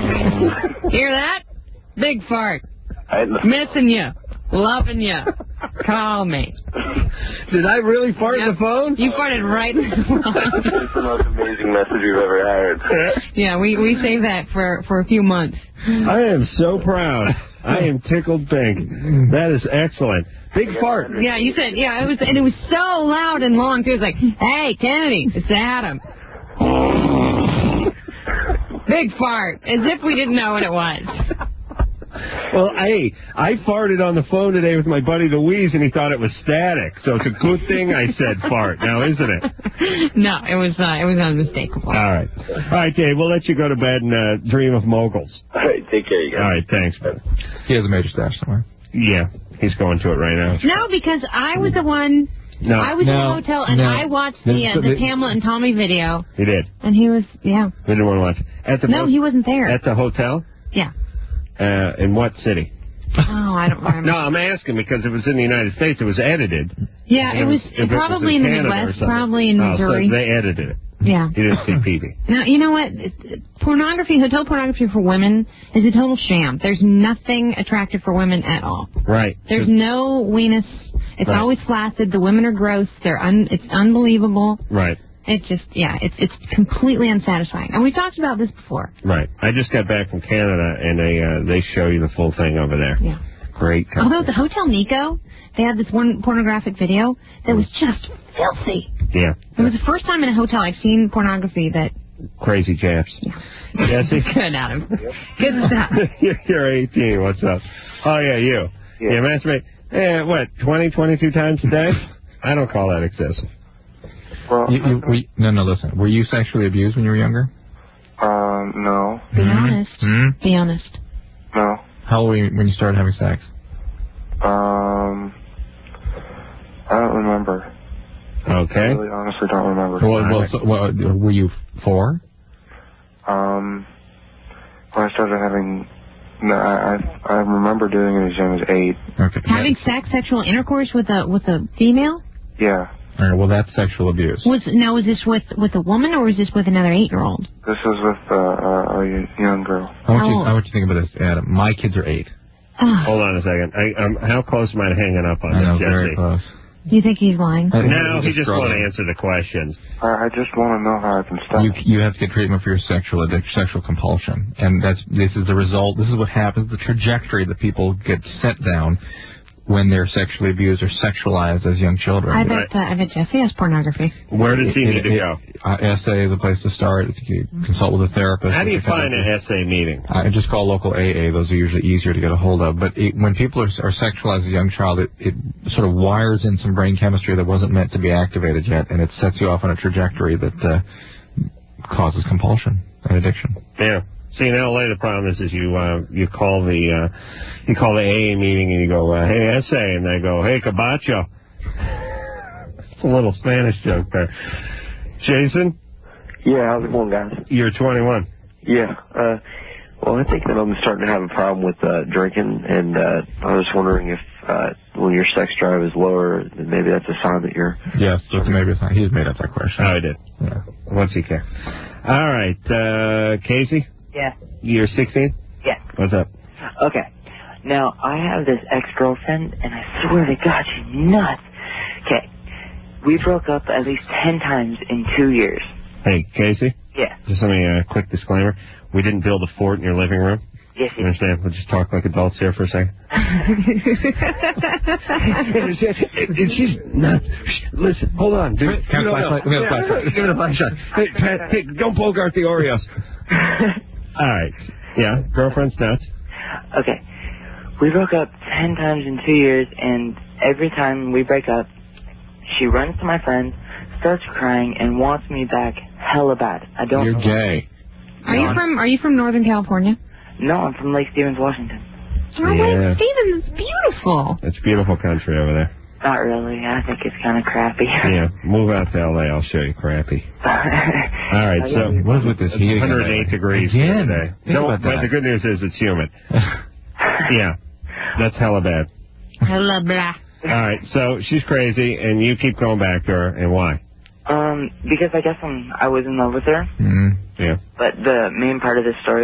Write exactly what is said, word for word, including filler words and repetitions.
Hear that? Big fart. I Missing you. Loving you. Call me. Did I really fart yep. in the phone? You farted right in the phone. It's the most amazing message we've ever heard. Yeah, we, we saved that for, for a few months. I am so proud. I am tickled pink. That is excellent. Big fart. Yeah, you said, yeah, it was, and it was so loud and long, too. It was like, hey, Kennedy, it's Adam. Big fart, as if we didn't know what it was. Well, hey, I farted on the phone today with my buddy Louise, and he thought it was static. So it's a good thing I said fart now, isn't it? No, it was uh, it was unmistakable. All right. All right, Dave, we'll let you go to bed and uh, dream of moguls. All right, take care, you guys. All right, thanks, man. He has a major stash somewhere. Yeah, he's going to it right now. No, because I was the one... No. I was no, in the hotel, and no. I watched the uh, the Pamela and Tommy video. He did. And he was, yeah. He didn't want to watch. At the no, mo- he wasn't there. At the hotel? Yeah. Uh, in what city? Oh, I don't remember. No, I'm asking because it was in the United States. It was edited. Yeah, it was, it was probably it was in, in the Canada Midwest, probably in oh, Missouri. So they edited it. Yeah. You didn't see P V. Now, you know what? Pornography, hotel pornography for women is a total sham. There's nothing attractive for women at all. Right. There's no weenus. It's right. always flaccid. The women are gross. They're un, It's unbelievable. Right. It just, yeah, it's it's completely unsatisfying. And we've talked about this before. Right. I just got back from Canada, and they uh, they show you the full thing over there. Yeah. Great country. Although the Hotel Nico, they had this one pornographic video that was just filthy. Yeah. It was the first time in a hotel I've seen pornography that... Crazy Japs. Yeah. Jesse? Good, Adam. Good stuff. You're eighteen. What's up? Oh, yeah, you. Yeah. You masturbate, eh, what, twenty, twenty-two times a day? I don't call that excessive. Well, You, you, we, no, no, listen. Were you sexually abused when you were younger? um, no, Be Mm-hmm. honest. Mm-hmm. Be honest. no. How old were you when you started having sex? Um, I don't remember. I Okay. really honestly don't remember. Well, well, so, well, were you four? Um, when I started having, no, I, I I remember doing it as young as eight. Okay. Having sex, sexual intercourse with a with a female? Yeah. All right, well, that's sexual abuse. Was now was this with with a woman or was this with another eight year old? This was with uh, a, a young girl. I want, you, How- I want you to think about this, Adam. My kids are eight. Hold on a second. I, um, how close am I to hanging up on I know, this, very Jesse? close. Do you think he's lying? I think No, he he's just want to struggling. answer the questions. I, I just want to know how I can stop. You you have to get treatment for your sexual addiction, sexual compulsion, and that's this is the result. This is what happens. The trajectory that people get set down when they're sexually abused or sexualized as young children. I bet uh, I bet Jesse has pornography. Where does he need to go? Uh, S A is a place to start. If you consult with a therapist. How do you If you find have- an S A meeting? Uh, just call local A A. Those are usually easier to get a hold of. But it, when people are, are sexualized as a young child, it, it sort of wires in some brain chemistry that wasn't meant to be activated yet, and it sets you off on a trajectory that uh, causes compulsion and addiction. Yeah. See, in L A, the problem is, is you uh, you call the uh, you call the A A meeting and you go, uh, hey, S A, and they go, hey, cabacho. It's a little Spanish joke there. Jason, Yeah, how's it going, guys? you're twenty-one. Yeah, uh, well, I think that I'm starting to have a problem with uh, drinking, and uh, I was wondering if uh, when your sex drive is lower, then maybe that's a sign that you're... Yes, just maybe it's not. He's made up that question. Oh, I did. Yeah. What's he care? All right, uh, Casey, Yeah. you're sixteen? Yeah. What's up? Okay. Now, I have this ex-girlfriend, and I swear to God, she's nuts. Okay. We broke up at least ten times in two years. Hey, Casey, Yeah. just let me, uh, quick disclaimer. We didn't build a fort in your living room. Yes, You yes. understand? We'll just talk like adults here for a second. And she's not. Listen, hold on, dude. Can I You don't flashlight? know. Give me a flashlight. Give me a flashlight. Hey, Pat, hey, don't bogart the Oreos. All right. Yeah, girlfriend's nuts. Okay. We broke up ten times in two years, and every time we break up, she runs to my friend, starts crying, and wants me back hella bad. I don't You're know. gay. Are you from Are you from Northern California? No, I'm from Lake Stevens, Washington. Oh, Yeah. Lake Stevens is beautiful. It's beautiful country over there. Not really. I think it's kind of crappy. Yeah, move out to L A. I'll show you crappy. All right, so What is with this heat? one hundred eight degrees Again. today. Think No, about but that. the good news is it's humid. Yeah, that's hella bad. Hello, blah. All right, so she's crazy, and you keep going back to her, and why? Um, because I guess I'm, I was in love with her, Mm. Yeah. but the main part of this story